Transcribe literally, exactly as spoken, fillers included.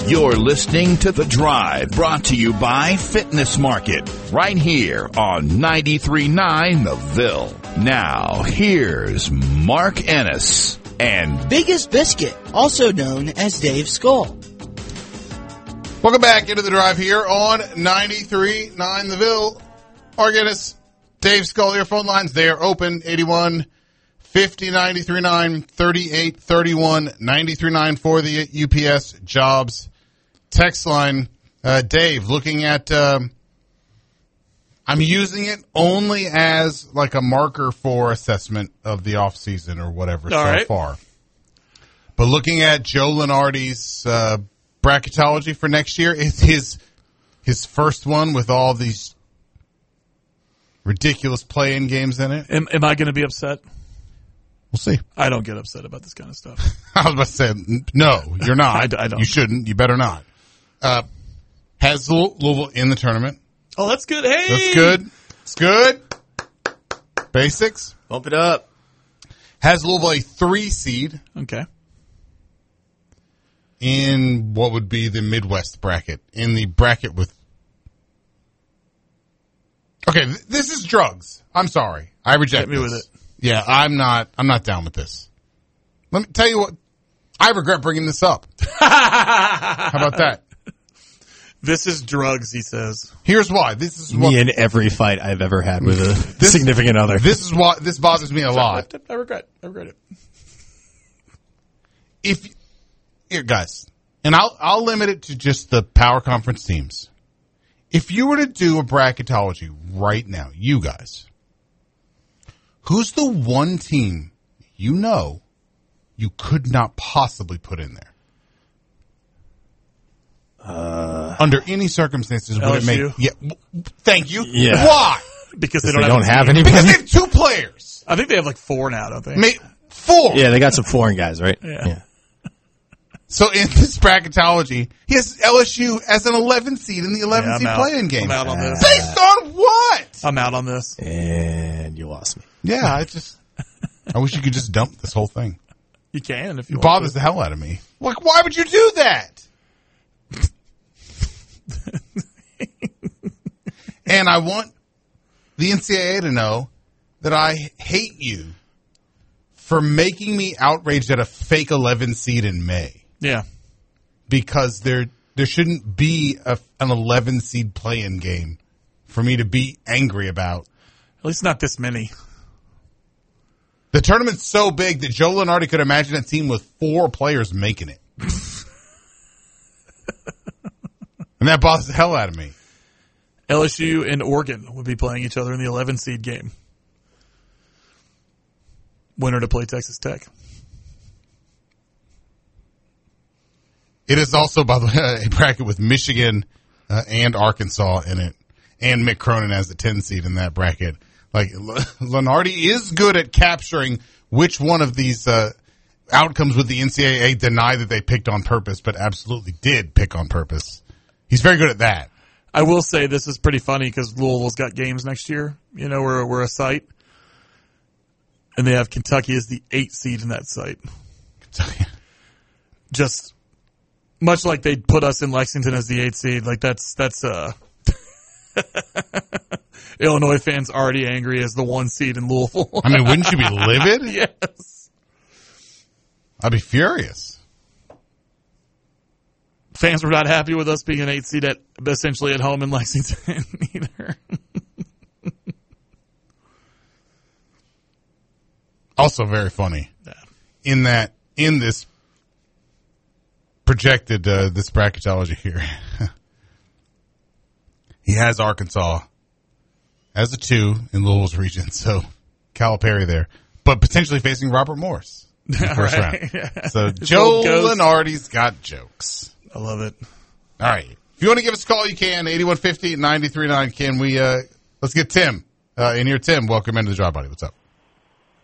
You're listening to The Drive, brought to you by Fitness Market, right here on ninety-three point nine The Ville. Now, here's Mark Ennis and Biggest Biscuit, also known as Dave Skull. Welcome back into The Drive here on ninety-three point nine The Ville. Mark Ennis, Dave Skull, your phone lines, they are open, eighty-one fifty, ninety-three point nine, thirty-eight thirty-one, ninety-three point nine for the U P S jobs text line. Uh, Dave, looking at, um, I'm using it only as like a marker for assessment of the off season or whatever All so right. far. But looking at Joe Lunardi's uh, bracketology for next year, it's his his first one with all these ridiculous play-in games in it. Am, am I going to be upset? We'll see. I don't get upset about this kind of stuff. I was about to say, no, you're not. I d- I don't. You shouldn't. You better not. Uh, has Louisville in the tournament. Oh, that's good. Hey! That's good. It's good. Basics. Bump it up. Has Louisville a three seed Okay. in what would be the Midwest bracket. In the bracket with... Okay, th- this is drugs. I'm sorry. I reject Hit me this. with it. Yeah, I'm not, I'm not down with this. Let me tell you what. I regret bringing this up. How about that? This is drugs, he says. Here's why. This is what, Me in every fight I've ever had with a This- significant other. this is why this bothers me a lot. I regret. I regret it. If here, guys, and I'll I'll limit it to just the power conference teams. If you were to do a bracketology right now, you guys, who's the one team you know you could not possibly put in there? Uh, Under any circumstances, would it L S U? make? Yeah, w- thank you. Yeah. Why? Because they they don't, don't have, have a team. Because they anybody. have two players. I think they have like four now, don't they? May, four. Yeah, they got some foreign guys, right? Yeah. So in this bracketology, he has L S U as an eleven seed in the eleven Yeah, I'm seed out. play-in game. I'm out on this. Based on what? I'm out on this. And you lost me. Yeah, I just, I wish you could just dump this whole thing. You can if you It want bothers to. the hell out of me. Like, why would you do that? And I want the N C double A to know that I hate you for making me outraged at a fake eleven seed in May. Yeah. Because there there shouldn't be a, an eleven seed play-in game for me to be angry about. At least not this many. The tournament's so big that Joe Lunardi could imagine a team with four players making it. And that bothers the hell out of me. L S U and Oregon would be playing each other in the eleven seed game. Winner to play Texas Tech. It is also, by the way, a bracket with Michigan uh, and Arkansas in it, and Mick Cronin as the ten seed in that bracket. Like, Lunardi is good at capturing which one of these uh, outcomes would the N C double A deny that they picked on purpose, but absolutely did pick on purpose. He's very good at that. I will say this is pretty funny because Louisville's got games next year. You know, we're, we're a site. And they have Kentucky as the eight seed in that site. Just much like they put us in Lexington as the eight seed. Like that's, that's, uh, Illinois fans already angry as the one seed in Louisville. I mean, wouldn't you be livid? Yes. I'd be furious. Fans were not happy with us being an eight seed at essentially at home in Lexington either. Also very funny Yeah. in that, in this projected, uh, this bracketology here, he has Arkansas as a two in Louisville's region. So Calipari there, but potentially facing Robert Morris in the first Right. round. Yeah. So His Joe old ghost. Lunardi's got jokes. I love it. All right. If you want to give us a call, you can. eighty-one fifty, ninety-three point nine. Can we, uh, let's get Tim, uh, in here. Tim, welcome into the Drive Buddy. What's up?